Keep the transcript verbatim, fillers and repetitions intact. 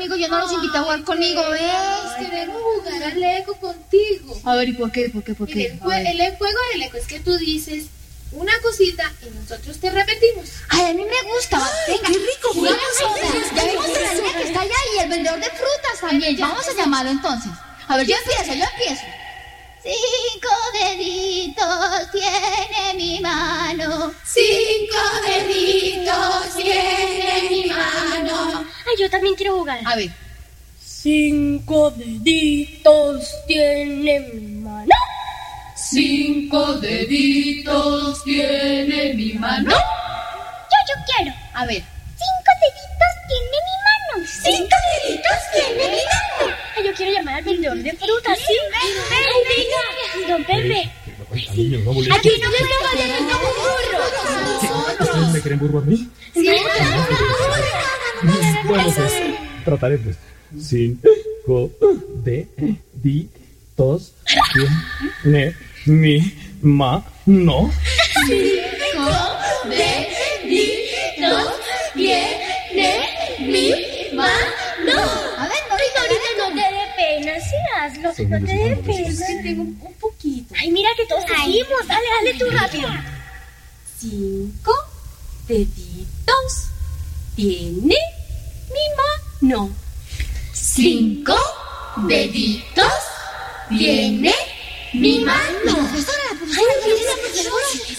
conmigo, yo no los invito a jugar conmigo, ¿ves? Queremos jugar al Lego contigo. A ver, ¿y por qué? ¿Por qué? ¿Por qué? El, jue- el juego del Lego es que tú dices una cosita y nosotros te repetimos. Ay, a mí me gusta. Venga, qué rico, jugamos ahora. Ya vimos a la niña que está allá y el vendedor de frutas también. Vamos a llamarlo entonces. A ver, yo empiezo, yo empiezo. Cinco deditos tiene mi mano. Cinco deditos tiene mi mano. Ay, yo también quiero jugar. A ver. Cinco deditos tiene mi mano. Cinco deditos tiene mi mano. Yo, yo quiero. A ver. Cinco deditos tiene mi mano. Cinco deditos tiene mi mano. Ay, yo quiero llamar al vendedor de frutas, ¿sí? Ven, venga. Don Pepe. Niños, no molestes. Aquí no les vayan como burros. ¿Ustedes me creen burro a mí? Sí. Bueno, pues, trataré pues. Cinco deditos tiene mi mano. Cinco deditos tiene mi mano. A ver, no Ay, ahorita no te dé pena, sí hazlo. Son No te dé niños, pena. Es que tengo un, un poquito. Ay, mira que todos seguimos. Dale, dale tú rápido. Cinco deditos tiene mi mano. Cinco deditos tiene mi mano. Profesora, la profesora, Ay, mira la profesora.